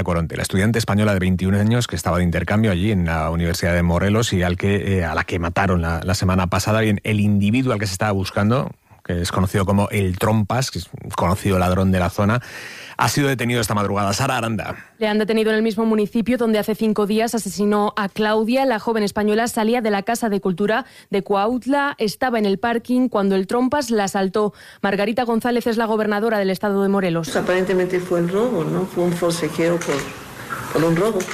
Marta Coronte, la estudiante española de 21 años que estaba de intercambio allí en la Universidad de Morelos y a la que mataron la semana pasada. Bien, el individuo al que se estaba buscando, que es conocido como el Trompas, que es un conocido ladrón de la zona, ha sido detenido esta madrugada. Sara Aranda. Le han detenido en el mismo municipio donde hace 5 días asesinó a Claudia. La joven española salía de la Casa de Cultura de Cuautla, estaba en el parking cuando el Trompas la asaltó. Margarita González es la gobernadora del estado de Morelos. Pues aparentemente fue el robo, ¿no? Fue un forcejeo por un robo.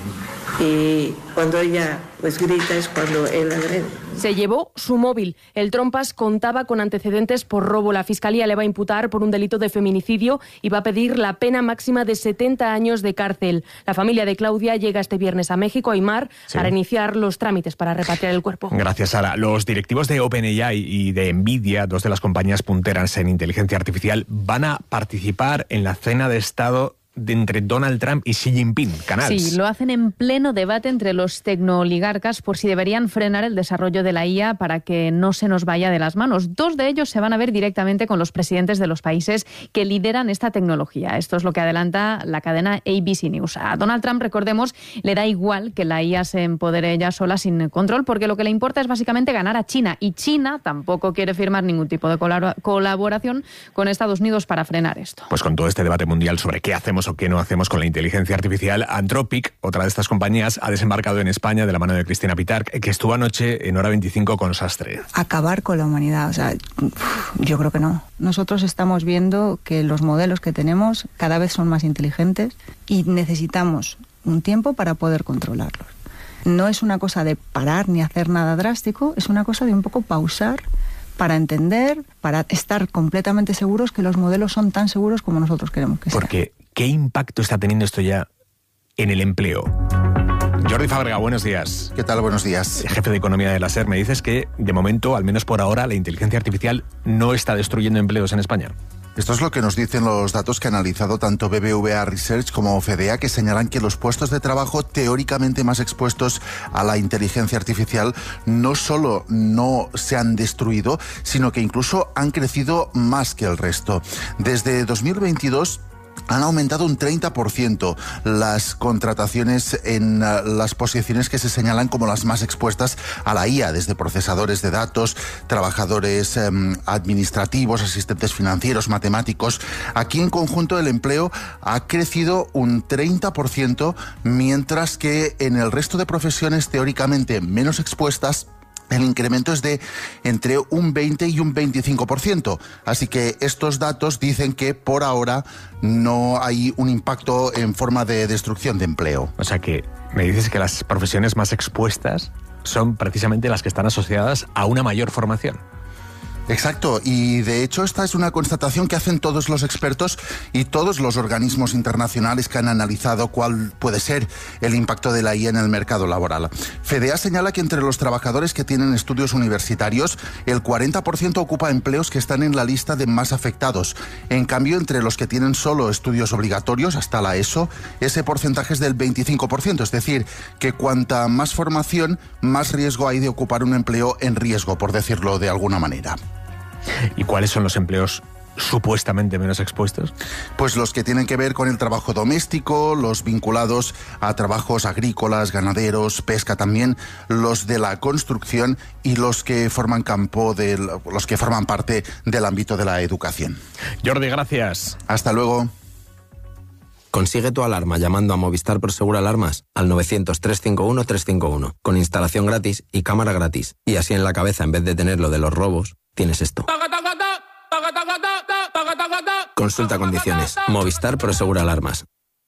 Y cuando ella pues grita es cuando él agrede. Se llevó su móvil. El Trompas contaba con antecedentes por robo. La Fiscalía le va a imputar por un delito de feminicidio y va a pedir la pena máxima de 70 años de cárcel. La familia de Claudia llega este viernes a México, a Aymar, para iniciar los trámites para repatriar el cuerpo. Gracias, Sara. Los directivos de OpenAI y de Nvidia, dos de las compañías punteras en inteligencia artificial, van a participar en la cena de Estado entre Donald Trump y Xi Jinping, Canals. Sí, lo hacen en pleno debate entre los tecnooligarcas por si deberían frenar el desarrollo de la IA para que no se nos vaya de las manos. 2 de ellos se van a ver directamente con los presidentes de los países que lideran esta tecnología. Esto es lo que adelanta la cadena ABC News. A Donald Trump, recordemos, le da igual que la IA se empodere ella sola sin control, porque lo que le importa es básicamente ganar a China. Y China tampoco quiere firmar ningún tipo de colaboración con Estados Unidos para frenar esto. Pues con todo este debate mundial sobre qué hacemos o qué no hacemos con la inteligencia artificial, Anthropic, otra de estas compañías, ha desembarcado en España de la mano de Cristina Pitarch, que estuvo anoche en Hora 25 con Sastre. Acabar con la humanidad, o sea, yo creo que no. Nosotros estamos viendo que los modelos que tenemos cada vez son más inteligentes y necesitamos un tiempo para poder controlarlos. No es una cosa de parar ni hacer nada drástico, es una cosa de un poco pausar para entender, para estar completamente seguros que los modelos son tan seguros como nosotros queremos que sean. Porque, ¿qué impacto está teniendo esto ya en el empleo? Jordi Fábrega, buenos días. ¿Qué tal? Buenos días. Jefe de Economía de la SER, me dices que, de momento, al menos por ahora, la inteligencia artificial no está destruyendo empleos en España. Esto es lo que nos dicen los datos que ha analizado tanto BBVA Research como FEDEA, que señalan que los puestos de trabajo teóricamente más expuestos a la inteligencia artificial no solo no se han destruido, sino que incluso han crecido más que el resto. Desde 2022... han aumentado un 30% las contrataciones en las posiciones que se señalan como las más expuestas a la IA, desde procesadores de datos, trabajadores administrativos, asistentes financieros, matemáticos. Aquí en conjunto el empleo ha crecido un 30%, mientras que en el resto de profesiones teóricamente menos expuestas, el incremento es de entre un 20 y un 25%. Así que estos datos dicen que por ahora no hay un impacto en forma de destrucción de empleo. O sea que me dices que las profesiones más expuestas son precisamente las que están asociadas a una mayor formación. Exacto, y de hecho esta es una constatación que hacen todos los expertos y todos los organismos internacionales que han analizado cuál puede ser el impacto de la IA en el mercado laboral. FEDEA señala que entre los trabajadores que tienen estudios universitarios, el 40% ocupa empleos que están en la lista de más afectados. En cambio, entre los que tienen solo estudios obligatorios, hasta la ESO, ese porcentaje es del 25%, es decir, que cuanta más formación, más riesgo hay de ocupar un empleo en riesgo, por decirlo de alguna manera. ¿Y cuáles son los empleos supuestamente menos expuestos? Pues los que tienen que ver con el trabajo doméstico, los vinculados a trabajos agrícolas, ganaderos, pesca también, los de la construcción y los que forman parte del ámbito de la educación. Jordi, gracias. Hasta luego. Consigue tu alarma llamando a Movistar Prosegur Alarmas al 900-351-351, con instalación gratis y cámara gratis. Y así en la cabeza, en vez de tener lo de los robos, tienes esto. Consulta condiciones. Movistar Prosegur Alarmas.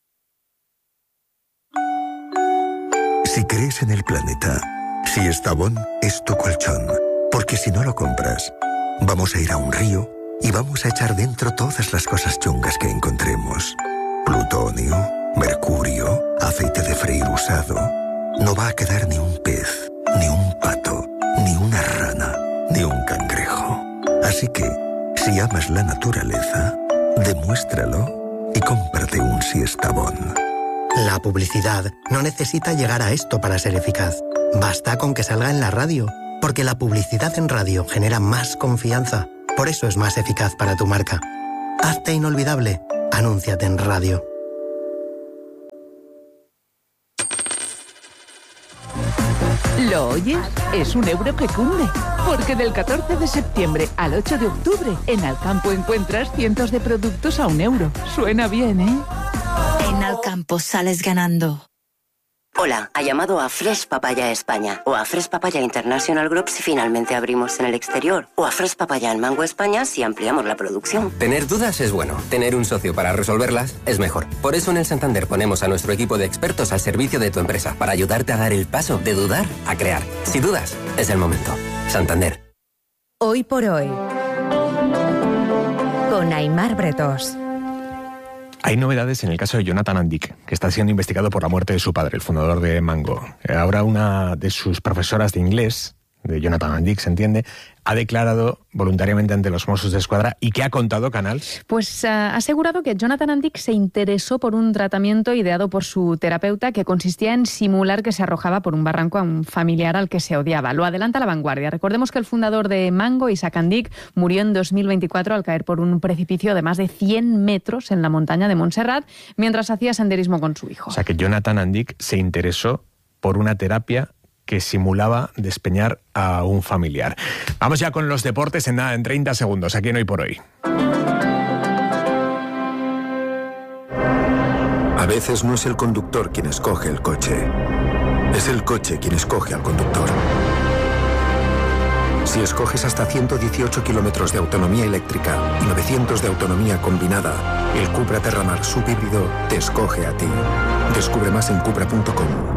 Si crees en el planeta, si Estavón es tu colchón, porque si no lo compras, vamos a ir a un río y vamos a echar dentro todas las cosas chungas que encontremos. Plutonio, mercurio, aceite de freír usado. No va a quedar ni un pez, ni un pato, ni una rana, ni un cangrejo. Así que, si amas la naturaleza, demuéstralo y cómprate un Siestabón. La publicidad no necesita llegar a esto para ser eficaz. Basta con que salga en la radio, porque la publicidad en radio genera más confianza. Por eso es más eficaz para tu marca. Hazte inolvidable. Anúnciate en radio. ¿Lo oyes? Es un euro que cunde. Porque del 14 de septiembre al 8 de octubre, en Alcampo encuentras cientos de productos a €1. Suena bien, ¿eh? En Alcampo sales ganando. Hola, ha llamado a Fresh Papaya España o a Fresh Papaya International Group si finalmente abrimos en el exterior o a Fresh Papaya en Mango España si ampliamos la producción. Tener dudas es bueno, tener un socio para resolverlas es mejor. Por eso en el Santander ponemos a nuestro equipo de expertos al servicio de tu empresa para ayudarte a dar el paso de dudar a crear. Si dudas, es el momento. Santander. Hoy por hoy, con Aimar Bretós. Hay novedades en el caso de Jonathan Andic, que está siendo investigado por la muerte de su padre, el fundador de Mango. Ahora una de sus profesoras de inglés, de Jonathan Andic, se entiende, ha declarado voluntariamente ante los Mossos d'Esquadra. ¿Y qué ha contado, Canal? Pues ha asegurado que Jonathan Andic se interesó por un tratamiento ideado por su terapeuta que consistía en simular que se arrojaba por un barranco a un familiar al que se odiaba. Lo adelanta La Vanguardia. Recordemos que el fundador de Mango, Isaac Andic, murió en 2024 al caer por un precipicio de más de 100 metros en la montaña de Montserrat mientras hacía senderismo con su hijo. O sea que Jonathan Andic se interesó por una terapia que simulaba despeñar a un familiar. Vamos ya con los deportes en 30 segundos, aquí en Hoy por Hoy. A veces no es el conductor quien escoge el coche, es el coche quien escoge al conductor. Si escoges hasta 118 kilómetros de autonomía eléctrica y 900 de autonomía combinada, el Cupra Terramar subhíbrido te escoge a ti. Descubre más en cupra.com.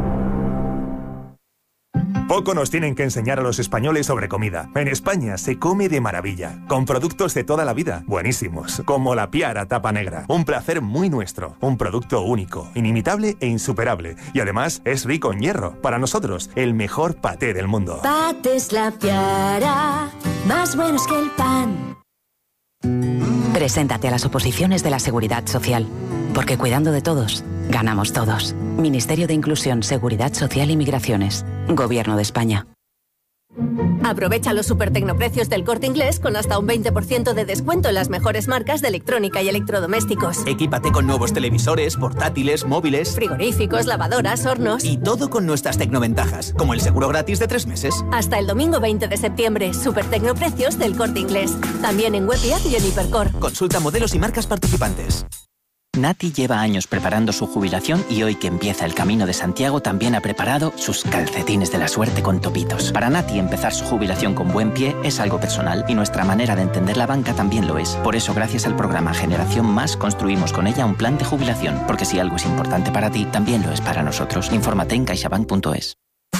Poco nos tienen que enseñar a los españoles sobre comida. En España se come de maravilla, con productos de toda la vida, buenísimos, como la Piara Tapa Negra. Un placer muy nuestro, un producto único, inimitable e insuperable. Y además es rico en hierro. Para nosotros, el mejor paté del mundo. Patés La Piara, más buenos que el pan. Preséntate a las oposiciones de la Seguridad Social, porque cuidando de todos, ganamos todos. Ministerio de Inclusión, Seguridad Social y Migraciones. Gobierno de España. Aprovecha los supertecnoprecios del Corte Inglés con hasta un 20% de descuento en las mejores marcas de electrónica y electrodomésticos. Equípate con nuevos televisores, portátiles, móviles, frigoríficos, lavadoras, hornos. Y todo con nuestras tecnoventajas, como el seguro gratis de 3 meses. Hasta el domingo 20 de septiembre, supertecnoprecios del Corte Inglés. También en web y app y en Hipercor. Consulta modelos y marcas participantes. Nati lleva años preparando su jubilación y hoy que empieza el Camino de Santiago también ha preparado sus calcetines de la suerte con topitos. Para Nati empezar su jubilación con buen pie es algo personal y nuestra manera de entender la banca también lo es. Por eso gracias al programa Generación Más construimos con ella un plan de jubilación, porque si algo es importante para ti, también lo es para nosotros. Infórmate en caixabank.es.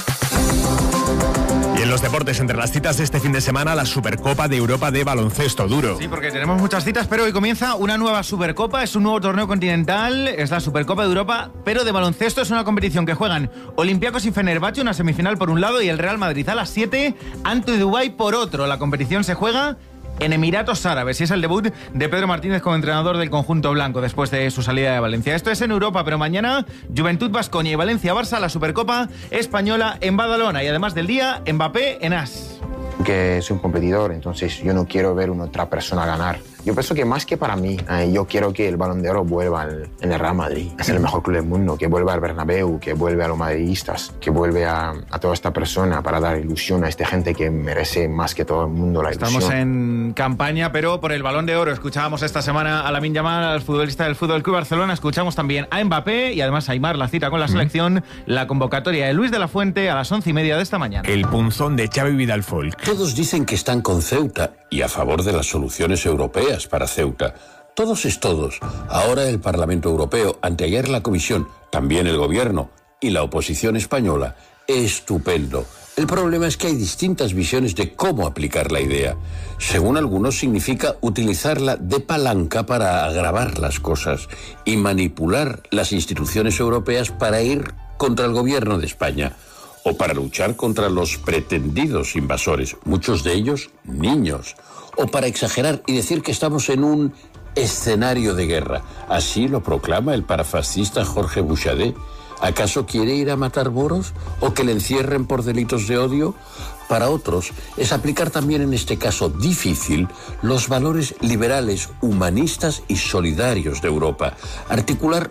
Y en los deportes, entre las citas de este fin de semana, la Supercopa de Europa de baloncesto duro. Sí, porque tenemos muchas citas, pero hoy comienza una nueva Supercopa, es un nuevo torneo continental, es la Supercopa de Europa, pero de baloncesto. Es una competición que juegan Olympiacos y Fenerbahce, una semifinal por un lado, y el Real Madrid a las 7, ante Dubái por otro. La competición se juega en Emiratos Árabes y es el debut de Pedro Martínez como entrenador del conjunto blanco después de su salida de Valencia. Esto es en Europa, pero mañana Juventud Baskonia y Valencia-Barça, la Supercopa Española en Badalona, y además del día Mbappé en As. Que soy un competidor, entonces yo no quiero ver a una otra persona ganar. Yo pienso que más que para mí, yo quiero que el Balón de Oro vuelva en el Real Madrid. Es el mejor club del mundo, que vuelva al Bernabéu, que vuelve a los madridistas, que vuelve a toda esta persona para dar ilusión a esta gente que merece más que todo el mundo la ilusión. Estamos en campaña, pero por el Balón de Oro. Escuchábamos esta semana a Lamine Yamal, al futbolista del Fútbol Club Barcelona. Escuchamos también a Mbappé y además a Aimar, la cita con la selección, la convocatoria de Luis de la Fuente a las 11:30 de esta mañana. El punzón de Xavi Vidal-Folk. Todos dicen que están con Ceuta y a favor de las soluciones europeas para Ceuta. Todos es todos. Ahora el Parlamento Europeo, anteayer la Comisión, también el Gobierno y la oposición española. Estupendo. El problema es que hay distintas visiones de cómo aplicar la idea. Según algunos, significa utilizarla de palanca para agravar las cosas y manipular las instituciones europeas para ir contra el Gobierno de España o para luchar contra los pretendidos invasores, muchos de ellos niños, o para exagerar y decir que estamos en un escenario de guerra. Así lo proclama el parafascista Jorge Bouchardet. ¿Acaso quiere ir a matar moros o que le encierren por delitos de odio? Para otros, es aplicar también en este caso difícil los valores liberales, humanistas y solidarios de Europa. Articular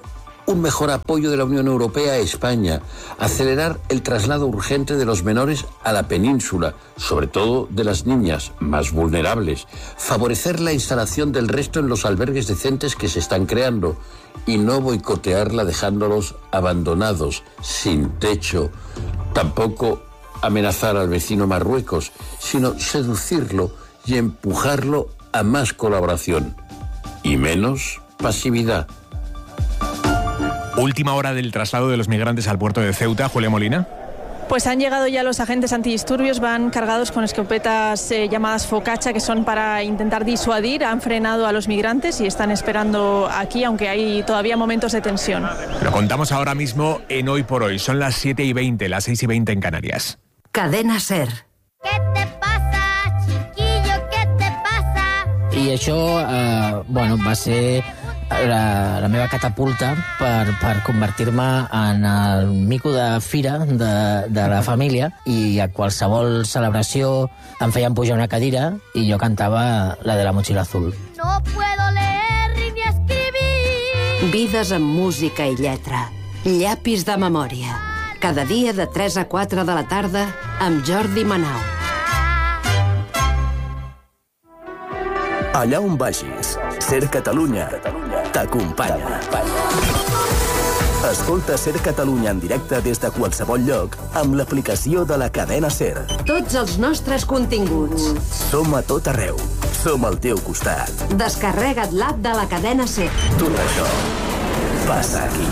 un mejor apoyo de la Unión Europea a España, acelerar el traslado urgente de los menores a la península, sobre todo de las niñas más vulnerables, favorecer la instalación del resto en los albergues decentes que se están creando y no boicotearla dejándolos abandonados, sin techo. Tampoco amenazar al vecino Marruecos, sino seducirlo y empujarlo a más colaboración y menos pasividad. Última hora del traslado de los migrantes al puerto de Ceuta, Julia Molina. Pues han llegado ya los agentes antidisturbios, van cargados con escopetas llamadas Focaccia, que son para intentar disuadir. Han frenado a los migrantes y están esperando aquí, aunque hay todavía momentos de tensión. Lo contamos ahora mismo en Hoy por Hoy. Son las 7:20, las 6:20 en Canarias. Cadena SER. ¿Qué te pasa, chiquillo? ¿Qué te pasa? I això, va ser la meva catapulta per convertir-me en el mico de fira de la família, i a qualsevol celebració em feien pujar una cadira i jo cantava la de la mochila azul. No puedo leer ni escribir. Vides amb música i lletra. Llapis de memòria. Cada dia de 3 a 4 de la tarda amb Jordi Manau. Allà on vagis, SER Catalunya t'acompanya. Escolta SER Catalunya en directe des de qualsevol lloc amb l'aplicació de la cadena SER. Tots els nostres continguts. Som a tot arreu. Som al teu costat. Descarrega't l'app de la cadena SER. Tot això passa aquí.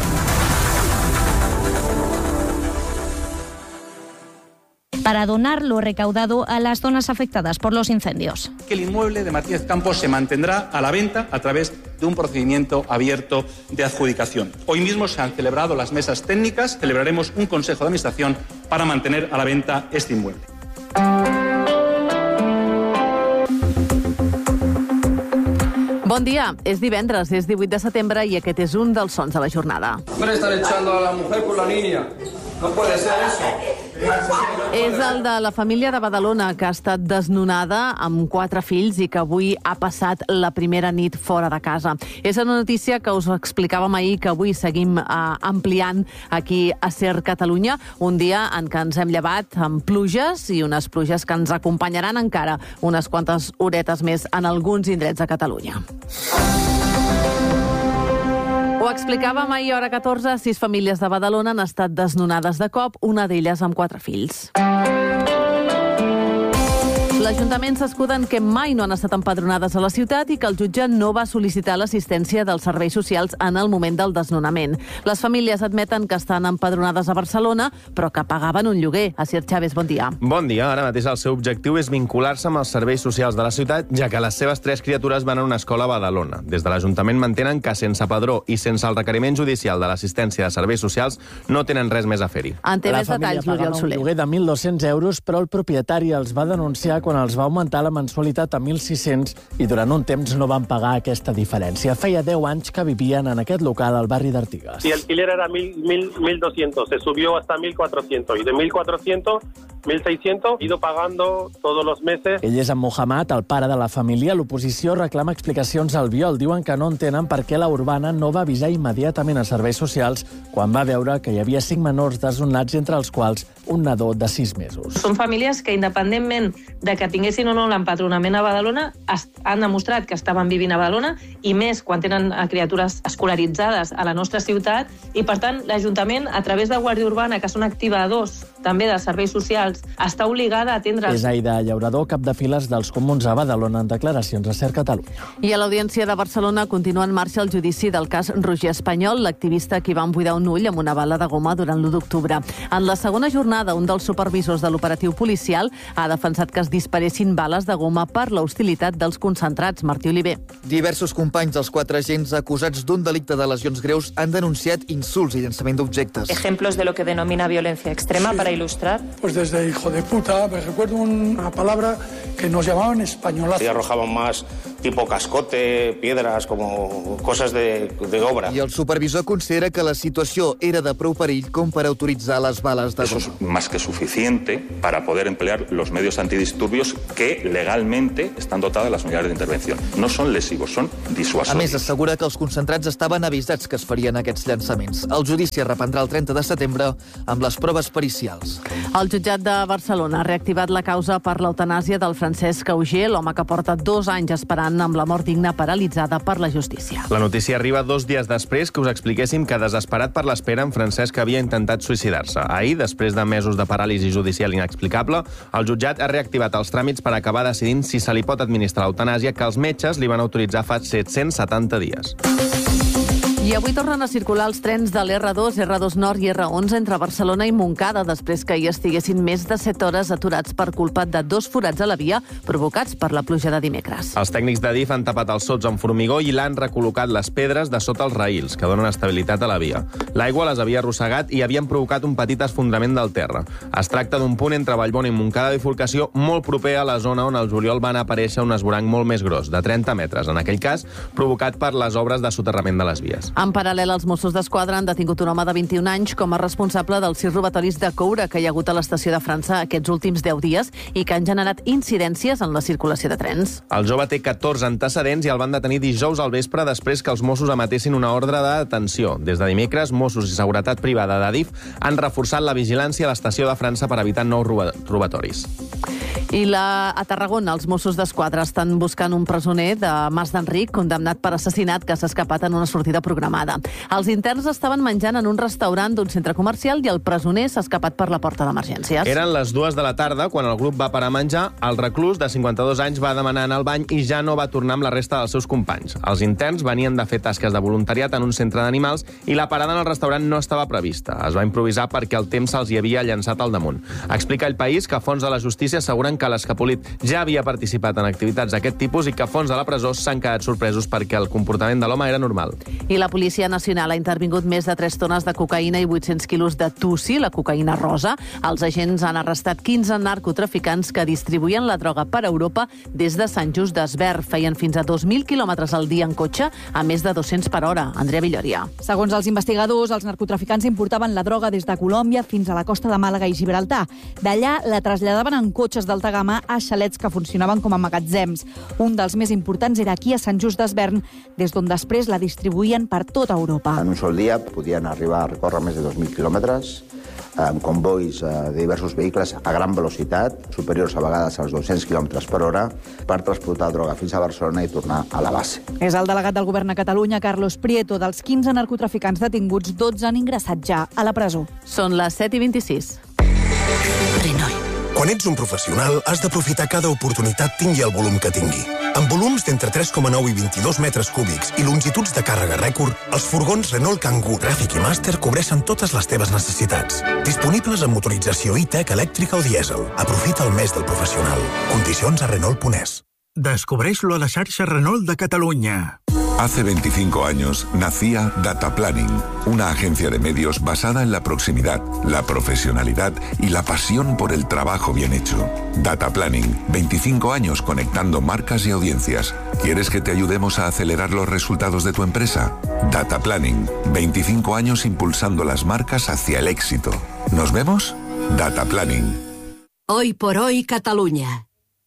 Para donar lo recaudado a las zonas afectadas por los incendios. Que el inmueble de Martínez Campos se mantendrá a la venta a través de un procedimiento abierto de adjudicación. Hoy mismo se han celebrado las mesas técnicas, celebraremos un consejo de administración para mantener a la venta este inmueble. Bon dia, és divendres, és 18 de setembre i aquest és un dels sons de la jornada. Me están echando a la mujer con la niña. No puede ser eso. És el de la família de Badalona, que ha estat desnonada amb 4 fills i que avui ha passat la primera nit fora de casa. És una notícia que us explicàvem ahir, que avui seguim ampliant aquí a SER Catalunya, un dia en què ens hem llevat amb pluges i unes pluges que ens acompanyaran encara unes quantes horetes més en alguns indrets de Catalunya. Ho explicàvem ahir a hora 14, 6 famílies de Badalona han estat desnonades de cop, una d'elles amb 4 fills. L'Ajuntament s'escuden que mai no han estat empadronades a la ciutat i que el jutge no va sol·licitar l'assistència dels serveis socials en el moment del desnonament. Les famílies admeten que estan empadronades a Barcelona, però que pagaven un lloguer. Asier Chávez, bon dia. Bon dia. Ara mateix el seu objectiu és vincular-se amb els serveis socials de la ciutat, ja que les seves 3 criatures van a una escola a Badalona. Des de l'Ajuntament mantenen que sense padró i sense el requeriment judicial de l'assistència de serveis socials no tenen res més a fer-hi. En té més detalls, l'Oriol Soler. Un lloguer de 1.200 euros, però el propietari els va denunciar quan els va augmentar la mensualitat a 1.600 i durant un temps no van pagar aquesta diferència. Feia 10 anys que vivien en aquest local al barri d'Artigas. Si el alquiler era 1.200, se subió hasta 1.400 y de 1.400 1.600, ido pagando todos los meses. Ell és en Mohamed, el pare de la família. L'oposició reclama explicacions al viol. Diuen que no entenen per què la Urbana no va avisar immediatament a serveis socials quan va veure que hi havia 5 menors desnonats, entre els quals un nadó de 6 mesos. Són famílies que, independentment de que tinguessin o no l'empadronament a Badalona, han demostrat que estaven vivint a Badalona, i més quan tenen criatures escolaritzades a la nostra ciutat, i per tant l'Ajuntament, a través de Guàrdia Urbana, que són activadors també dels serveis socials, està obligada a atendre... És Aida Llaurador, cap de files dels Comuns a Badalona, en declaracions a SER Catalunya. I a l'Audiència de Barcelona continua en marxa el judici del cas Roger Espanyol, l'activista a qui van buidar un ull amb una bala de goma durant l'1 d'octubre. En la segona jornada, un dels supervisors de l'operatiu policial ha defensat que es disparessin bales de goma per l'hostilitat dels concentrats. Martí Oliver. Diversos companys dels 4 agents acusats d'un delicte de lesions greus han denunciat insults i llançament d'objectes. Ejemplos de lo que denomina violencia extrema para a ilustrar? Pues desde hijo de puta, me recuerdo una palabra que nos llamaban españolazo. Y arrojaban más tipo cascote, piedras, como cosas de obra. I el supervisor considera que la situació era de prou perill com per autoritzar les bales de goma. Eso es más que suficiente para poder emplear los medios antidisturbios que legalmente están dotadas las unidades de intervención. No son lesivos, son disuasorios. A més, assegura que els concentrats estaven avisats que es farien aquests llançaments. El judici es reprendrà el 30 de setembre amb les proves pericials. El jutjat de Barcelona ha reactivat la causa per l'eutanàsia del Francesc Auger, l'home que porta 2 anys esperant amb la mort digna paralitzada per la justícia. La notícia arriba 2 dies després que us expliquéssim que, desesperat per l'espera, en Francesc havia intentat suïcidar-se. Ahir, després de mesos de paràlisi judicial inexplicable, el jutjat ha reactivat els tràmits per acabar decidint si se li pot administrar l'eutanàsia que els metges li van autoritzar fa 770 dies. I avui tornen a circular els trens de l'R2, R2 Nord i R11 entre Barcelona i Montcada, després que hi estiguessin més de 7 hores aturats per culpa de 2 forats a la via provocats per la pluja de dimecres. Els tècnics d'Adif han tapat els sots amb formigó i l'han recol·locat les pedres de sota els raïls, que donen estabilitat a la via. L'aigua les havia arrossegat i havien provocat un petit esfondrament del terra. Es tracta d'un punt entre Vallbona i Montcada de bifurcació molt proper a la zona on al juliol van aparèixer un esvoranc molt més gros, de 30 metres, en aquell cas provocat per les obres de soterrament de les vies. En paral·lel, els Mossos d'Esquadra han detingut un home de 21 anys com a responsable dels 6 robatoris de coure que hi ha hagut a l'estació de França aquests últims 10 dies i que han generat incidències en la circulació de trens. El jove té 14 antecedents i el van detenir dijous al vespre després que els Mossos emetessin una ordre de detenció. Des de dimecres, Mossos i Seguretat Privada d'Adif han reforçat la vigilància a l'estació de França per evitar nous robatoris. I a Tarragona, els Mossos d'Esquadra estan buscant un presoner de Mas d'Enric, condemnat per assassinat, que s'ha escapat en una sortida programada. Els interns estaven menjant en un restaurant d'un centre comercial i el presoner s'ha escapat per la porta d'emergències. Eren les 2 de la tarda quan el grup va parar a menjar. El reclús, de 52 anys, va demanar anar al bany i ja no va tornar amb la resta dels seus companys. Els interns venien de fer tasques de voluntariat en un centre d'animals i la parada en el restaurant no estava prevista. Es va improvisar perquè el temps se'ls hi havia llançat al damunt. Explica El País que fonts de la justícia asseguren que l'escapolit ja havia participat en activitats d'aquest tipus i que fons de la presó s'han quedat sorpresos perquè el comportament de l'home era normal. I la Policia Nacional ha intervingut més de 3 tones de cocaïna i 800 quilos de tussi, la cocaïna rosa. Els agents han arrestat 15 narcotraficants que distribuïen la droga per Europa des de Sant Just d'Esvern. Feien fins a 2.000 quilòmetres al dia en cotxe, a més de 200 per hora. Andrea Villoria. Segons els investigadors, els narcotraficants importaven la droga des de Colòmbia fins a la costa de Màlaga i Gibraltar. D'allà la traslladaven en cotxes d'alta gamma a xalets que funcionaven com a magatzems. Un dels més importants era aquí a Sant Just d'Esvern, des d'on després la distribuïen per tota Europa. En un sol dia podien arribar a recórrer més de 2.000 quilòmetres amb convois de diversos vehicles a gran velocitat, superiors a vegades als 200 km per hora, per transportar droga fins a Barcelona i tornar a la base. És el delegat del govern a Catalunya, Carlos Prieto. Dels 15 narcotraficants detinguts, 12 han ingressat ja a la presó. Són les 7:26. Renault. Quan ets un professional, has d'aprofitar cada oportunitat tingui el volum que tingui. Amb volums d'entre 3,9 i 22 metres cúbics i longituds de càrrega rècord, els furgons Renault Kangoo, Traffic i Master cobreixen totes les teves necessitats. Disponibles amb motorització e-tech elèctrica o dièsel. Aprofita el mes del professional. Condicions a Renault.es. Descobreix-lo a la xarxa Renault de Catalunya. Hace 25 años nacía Data Planning, una agencia de medios basada en la proximidad, la profesionalidad y la pasión por el trabajo bien hecho. Data Planning, 25 años conectando marcas y audiencias. ¿Quieres que te ayudemos a acelerar los resultados de tu empresa? Data Planning, 25 años impulsando las marcas hacia el éxito. ¿Nos vemos? Data Planning. Hoy por hoy, Catalunya.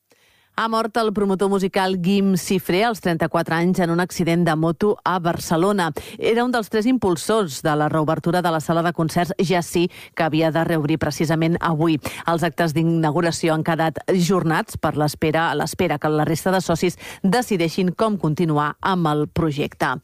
Ha mort el promotor musical Guim Cifré, als 34 anys, en un accident de moto a Barcelona. Era un dels 3 impulsors de la reobertura de la sala de concerts Jací, que havia de reobrir precisament avui. Els actes d'inauguració han quedat jornats a l'espera que la resta de socis decideixin com continuar amb el projecte.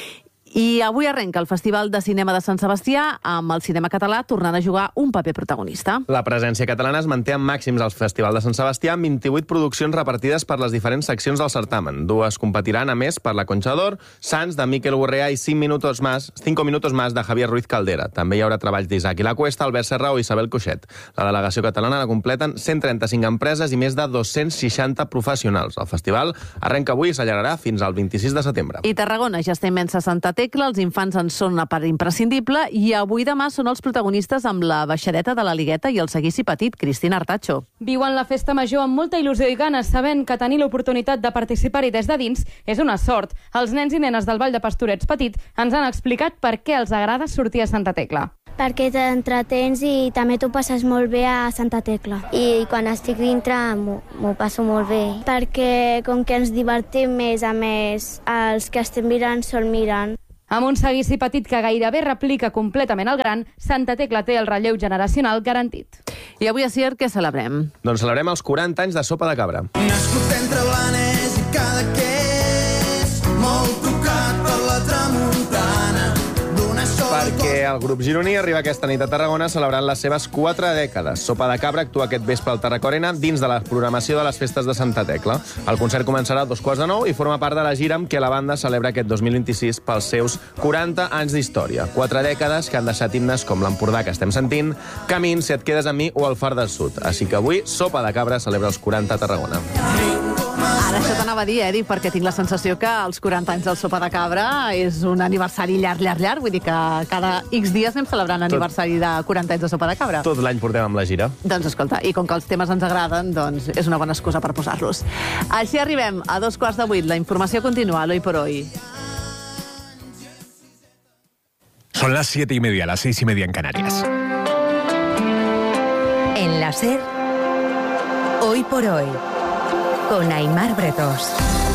I avui arrenca el Festival de Cinema de Sant Sebastià, amb el cinema català tornant a jugar un paper protagonista. La presència catalana es manté en màxims al Festival de Sant Sebastià, amb 28 produccions repartides per les diferents seccions del certamen. 2 competiran, a més, per la Concha d'Or, Sants, de Miquel Gurrea, i 5 minutos más, de Javier Ruiz Caldera. També hi haurà treballs d'Isaac i la Cuesta, Albert Serra o Isabel Coixet. La delegació catalana la completen 135 empreses i més de 260 professionals. El festival arrenca avui i s'allargarà fins al 26 de setembre. I Tarragona ja està immensa Santa Tecla. Els infants en són una part imprescindible i avui demà són els protagonistes amb la baixadeta de la Ligueta i el seguici petit. Cristina Artacho. Viuen la festa major amb molta il·lusió i ganes, sabent que tenir l'oportunitat de participar-hi des de dins és una sort. Els nens i nenes del Vall de Pastorets Petit ens han explicat per què els agrada sortir a Santa Tecla. Perquè t'entretens i també t'ho passes molt bé a Santa Tecla. I quan estic dintre m'ho passo molt bé. Perquè com que ens divertim més, a més, els que estem mirant se'l miren. Amb un seguici petit que gairebé replica completament el gran, Santa Tecla té el relleu generacional garantit. I avui a Cier què celebrem? Doncs celebrem els 40 anys de Sopa de Cabra. Nascut entre Blanes i Cadaqués, molt tocat per la tramuntana. Perquè el grup gironí arriba aquesta nit a Tarragona celebrant les seves 4 dècades. Sopa de Cabra actua aquest vespre al Tarraco Arena dins de la programació de les festes de Santa Tecla. El concert començarà a 2:15 i forma part de la gira amb què la banda celebra aquest 2026 pels seus 40 anys d'història. 4 dècades que han deixat himnes com l'Empordà que estem sentint, Camins, Si et quedes amb mi o el Far del Sud. Així que avui Sopa de Cabra celebra els 40 a Tarragona. Ara això t'anava a dir, Dic, perquè tinc la sensació que els 40 anys del Sopa de Cabra és un aniversari llarg. Vull dir que cada X dies anem celebrant aniversari de 40 anys de Sopa de Cabra. Tot l'any portem amb la gira. Doncs escolta, i com que els temes ens agraden, doncs és una bona excusa per posar-los. Així arribem a 7:15. La informació continua, l'Hoy por Hoy. Son las 7:30, las 6:30 en Canarias. En la SER, Hoy por Hoy, con Aimar Bretos.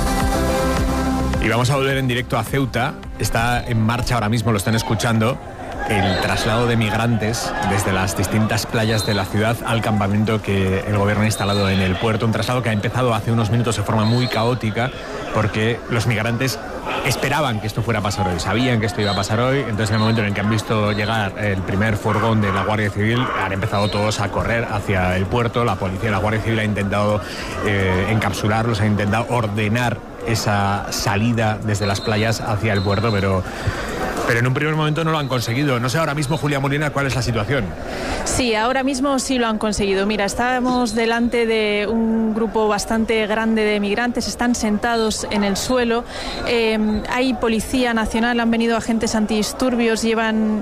Y vamos a volver en directo a Ceuta. Está en marcha ahora mismo, lo están escuchando, el traslado de migrantes desde las distintas playas de la ciudad al campamento que el gobierno ha instalado en el puerto. Un traslado que ha empezado hace unos minutos de forma muy caótica porque los migrantes esperaban que esto fuera a pasar hoy, sabían que esto iba a pasar hoy, entonces en el momento en el que han visto llegar el primer furgón de la Guardia Civil han empezado todos a correr hacia el puerto. La policía y la Guardia Civil ha intentado encapsularlos, ha intentado ordenar esa salida desde las playas hacia el puerto, pero en un primer momento no lo han conseguido. No sé ahora mismo, Julia Molina, cuál es la situación. Sí, ahora mismo sí lo han conseguido. Mira, estábamos delante de un grupo bastante grande de migrantes, están sentados en el suelo. Hay policía nacional, han venido agentes antidisturbios, llevan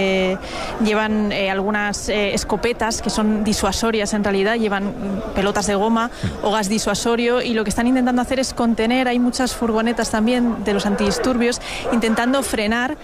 algunas escopetas que son disuasorias en realidad, llevan pelotas de goma o gas disuasorio, y lo que están intentando hacer es contener. Hay muchas furgonetas también de los antidisturbios intentando frenar.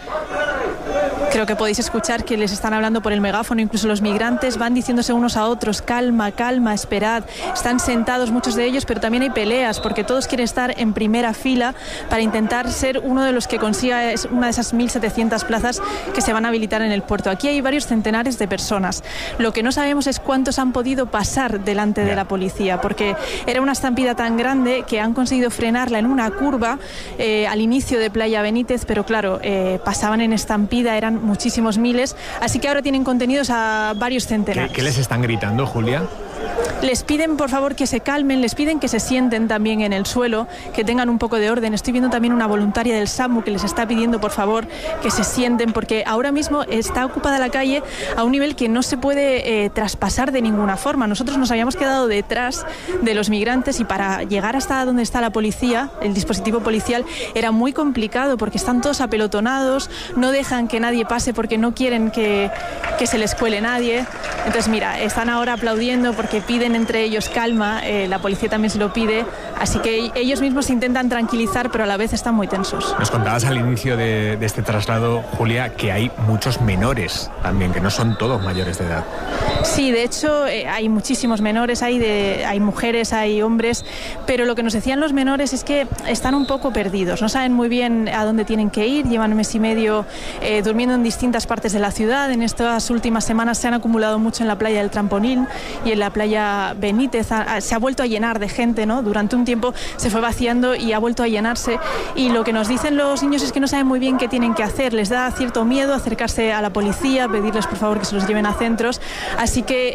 Creo que podéis escuchar que les están hablando por el megáfono, incluso los migrantes van diciéndose unos a otros: calma, calma, esperad. Están sentados muchos de ellos, pero también hay peleas porque todos quieren estar en primera fila para intentar ser uno de los que consiga una de esas 1.700 plazas que se van a habilitar en el puerto. Aquí hay varios centenares de personas. Lo que no sabemos es cuántos han podido pasar delante de la policía, porque era una estampida tan grande que han conseguido frenarla en una curva al inicio de Playa Benítez, pero claro, pasaban en estampida, eran muchísimos miles, así que ahora tienen contenidos a varios centenares. ¿Qué les están gritando, Julia? Les piden, por favor, que se calmen, les piden que se sienten también en el suelo, que tengan un poco de orden. Estoy viendo también una voluntaria del SAMU que les está pidiendo, por favor, que se sienten, porque ahora mismo está ocupada la calle a un nivel que no se puede traspasar de ninguna forma. Nosotros nos habíamos quedado detrás de los migrantes y para llegar hasta donde está la policía, el dispositivo policial, era muy complicado porque están todos apelotonados, no dejan que nadie pase porque no quieren que se les cuele nadie. Entonces, mira, están ahora aplaudiendo porque piden entre ellos calma, la policía también se lo pide, así que ellos mismos se intentan tranquilizar, pero a la vez están muy tensos. Nos contabas al inicio de este traslado, Julia, que hay muchos menores también, que no son todos mayores de edad. Sí, de hecho hay muchísimos menores, hay mujeres, hay hombres, pero lo que nos decían los menores es que están un poco perdidos, no saben muy bien a dónde tienen que ir, llevan 1 mes y medio durmiendo en distintas partes de la ciudad. En estas últimas semanas se han acumulado mucho en la playa del Trampolín y en la playa Benítez. Se ha vuelto a llenar de gente, ¿no? Durante un tiempo se fue vaciando y ha vuelto a llenarse, y lo que nos dicen los niños es que no saben muy bien qué tienen que hacer, les da cierto miedo acercarse a la policía, pedirles por favor que se los lleven a centros, así que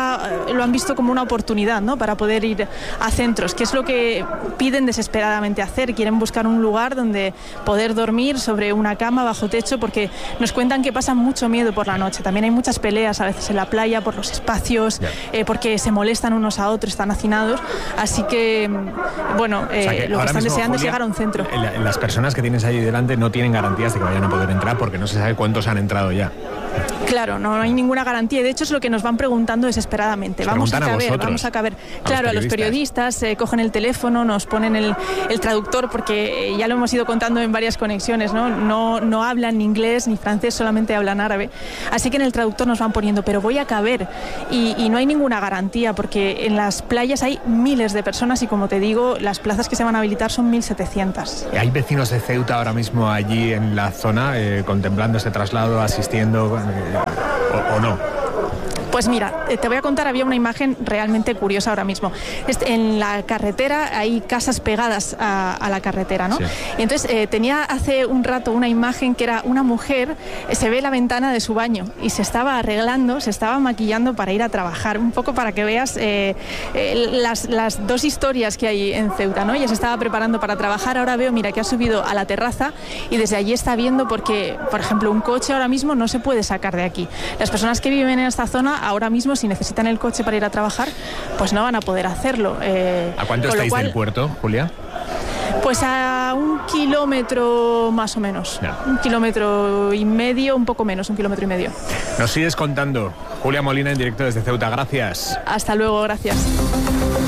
lo han visto como una oportunidad, ¿no? Para poder ir a centros, que es lo que piden desesperadamente hacer. Quieren buscar un lugar donde poder dormir sobre una cama bajo techo, porque nos cuentan que pasan mucho miedo por la noche. También hay muchas peleas a veces en la playa por los espacios, porque se molestan unos a otros, están hacinados, así que, bueno, lo que están deseando es llegar a un centro. Las personas que tienes ahí delante no tienen garantías de que vayan a poder entrar porque no se sabe cuántos han entrado ya. Claro, no hay ninguna garantía. De hecho, es lo que nos van preguntando desesperadamente. Vamos a caber. Claro, a los periodistas cogen el teléfono, nos ponen el traductor, porque ya lo hemos ido contando en varias conexiones, ¿no? No hablan ni inglés ni francés, solamente hablan árabe. Así que en el traductor nos van poniendo, pero voy a caber. Y no hay ninguna garantía, porque en las playas hay miles de personas y, como te digo, las plazas que se van a habilitar son 1.700. ¿Hay vecinos de Ceuta ahora mismo allí en la zona contemplando ese traslado, asistiendo o no? Pues mira, te voy a contar, había una imagen realmente curiosa ahora mismo. En la carretera hay casas pegadas a la carretera, ¿no? Sí. Y entonces tenía hace un rato una imagen que era una mujer, se ve la ventana de su baño y se estaba arreglando, se estaba maquillando para ir a trabajar, un poco para que veas las dos historias que hay en Ceuta, ¿no? Ella se estaba preparando para trabajar, ahora veo, mira, que ha subido a la terraza y desde allí está viendo porque, por ejemplo, un coche ahora mismo no se puede sacar de aquí. Las personas que viven en esta zona ahora mismo, si necesitan el coche para ir a trabajar, pues no van a poder hacerlo. ¿A cuánto estáis del puerto, Julia? Pues a 1 kilómetro más o menos. Ya. 1,5 kilómetros, un poco menos, 1,5 kilómetros. Nos sigues contando. Julia Molina en directo desde Ceuta, gracias. Hasta luego, gracias.